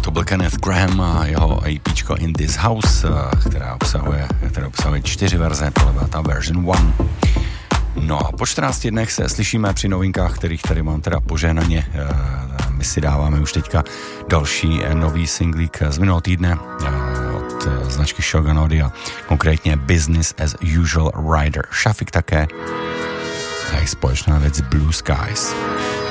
To byl Kenneth Graham a jeho EPčko In This House, která obsahuje 4 verze, tohle byla ta version 1. No a po 14 dnech se slyšíme při novinkách, kterých tady mám teda požehnaně. My si dáváme už teďka další nový singlík z minulého týdne od značky Shogun Audio, konkrétně Business as Usual Rider Shafik také a jejich společná věc Blue Skies.